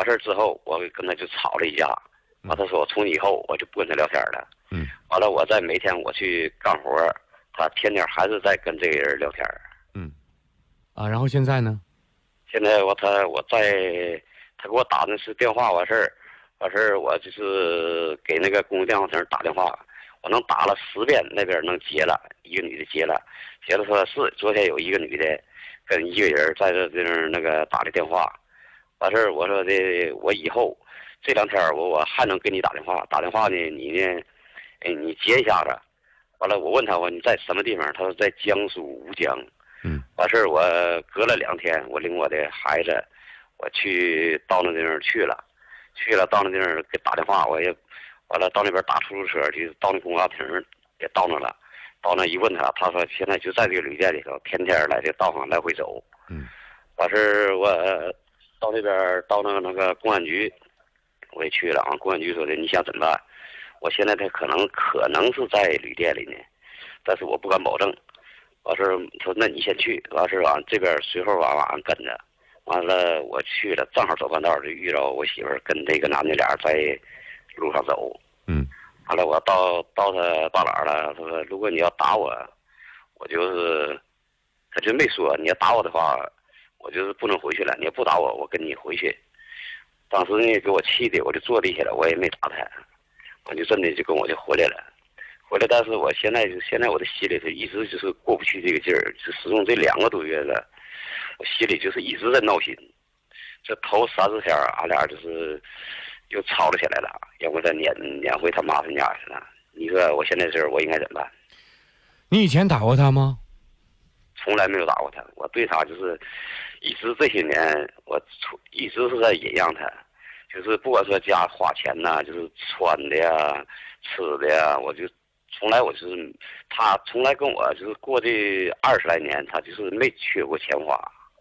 事之后，我跟他就吵了一架。完，他说从以后我就不跟他聊天了。完了，我每天我去干活，他天天还是在跟这个人聊天。 然后现在呢？ 现在他给我打的是电话，完事儿，我就是给那个公用电话亭打电话，我能打了10遍，那边能接了，一个女的接了说是昨天有一个女的跟一个人在这那个打的电话，完事儿我说我以后这2天我还能给你打电话呢，你呢，你接一下子。完了我问他你在什么地方，他说在江苏吴江。完事儿我隔了2天，我领我的孩子，我到那地方去了，到那地方给打电话，我也完了到那边打出租车去，到那公交亭也到那了，到那一问他说现在就在这个旅店里头，天天来这道上来回走。完事儿我到那边到那个公安局，我也去了啊。公安局说的你想怎么办？我现在他可能是在旅店里呢，但是我不敢保证。完事儿说那你先去，完事儿这边随后晚上跟着。完了我去了，正好走半道就遇到我媳妇儿跟这个男的俩在路上走。完了我到他到哪儿了？他说如果你要打我就是他就没说你要打我的话，我就是不能回去了。你要不打我跟你回去。当时呢给我气的，我就坐地下了，我也没打他，我就真的就跟我就回来了。但是我现在我的心里头一直就是过不去这个劲儿，就始终这2个多月了，我心里就是一直在闹心。这头3-4天俺俩就是又吵了起来了，要不再撵回他妈他家去了。你说我现在我应该怎么办？ 你以前打过他吗？ 从来没有打过他，我对他就是一直这些年我一直是在忍让他，就是不管说家花钱呐，就是穿的呀、吃的呀，我就是他从来跟我就是过这20来年，他就是没缺过钱花。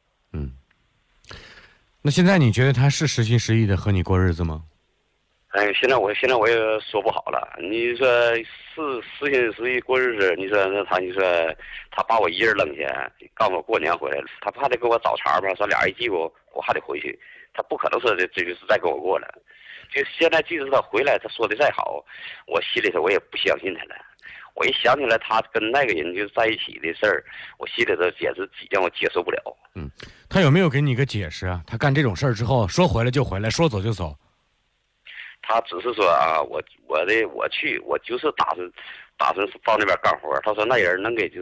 那现在你觉得他是实心实意的和你过日子吗？ 现在我也说不好了。你说是实心实意过日子，你说他把我一人扔下，告诉我过年回来了，他怕得给我找茬吧？说俩人一记我还得回去，他不可能说这就是再跟我过了。就现在即使他回来，他说的再好，我心里头我也不相信他了。我一想起来他跟那个人就在一起的事儿，我心里头简直让我接受不了。 他有没有给你个解释啊？他干这种事儿之后，说回来就回来，说走就走。 他只是说我就是打算到那边干活。他说那人能给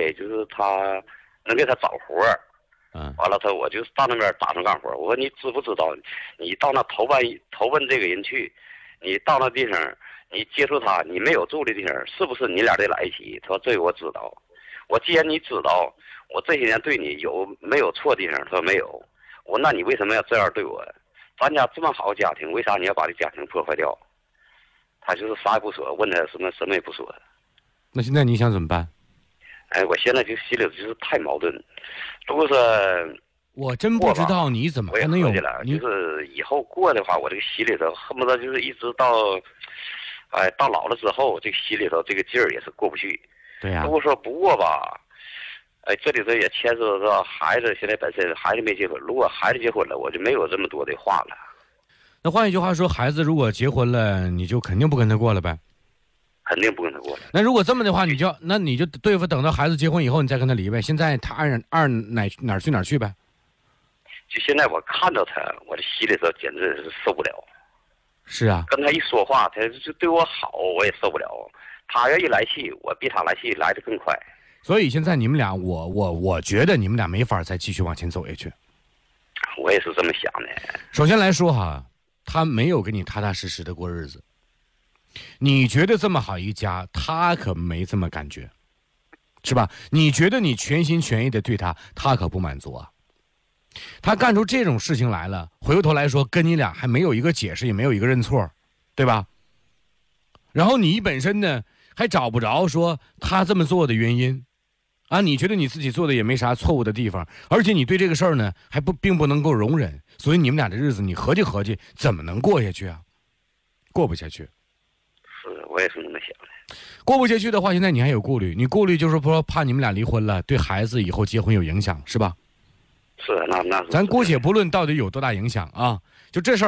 他找活。完了我就是到那边打算干活。我说你知不知道，你到那投奔这个人去，你到那地方你接触他，你没有住的地方，是不是你俩得在一起？他说这个我知道。我既然你知道，我这些年对你有没有错地方？他说没有。我说那你为什么要这样对我？咱家这么好家庭，为啥你要把这家庭破坏掉？他就是啥也不说，问他什么也不说。 那现在你想怎么办？ 我现在就心里就是太矛盾。如果说我真不知道你怎么还能有就是以后过的话，我这个心里头恨不得就是一直到老了之后，这个心里头这个劲儿也是过不去。 对呀。 如果说不过吧，这里头也牵涉到孩子，现在本身孩子没结婚，如果孩子结婚了，我就没有这么多的话了。 那换一句话说，孩子如果结婚了，你就肯定不跟他过了呗？ 肯定不跟他过了。 那如果这么的话，你就对付，等到孩子结婚以后，你再跟他离呗。现在他哪儿去哪儿去呗。 就现在我看到他，我的心里头简直是受不了。 是啊。 跟他一说话，他就对我好，我也受不了。他要一来气，我比他来气来得更快。 所以现在你们俩，我觉得你们俩没法再继续往前走下去。 我也是这么想的。 首先来说哈，他没有跟你踏踏实实的过日子。你觉得这么好一家，他可没这么感觉，是吧？你觉得你全心全意的对他，他可不满足啊。他干出这种事情来了，回过头来说，跟你俩还没有一个解释，也没有一个认错，对吧？然后你本身呢，还找不着说他这么做的原因。你觉得你自己做的也没啥错误的地方，而且你对这个事儿呢并不能够容忍，所以你们俩的日子你合计合计怎么能过下去啊？过不下去。 是，我也是那么想的。 过不下去的话，现在你还有顾虑，你顾虑就是说怕你们俩离婚了，对孩子以后结婚有影响，是吧？ 是，那咱姑且不论到底有多大影响啊，就这事儿。